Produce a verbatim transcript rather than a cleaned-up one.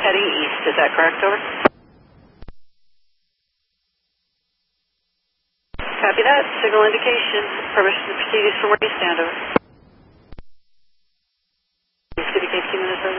heading east. Is that correct, over? Copy that. Signal indication. Permission to proceed is from where you stand, over. City K T minutes, over.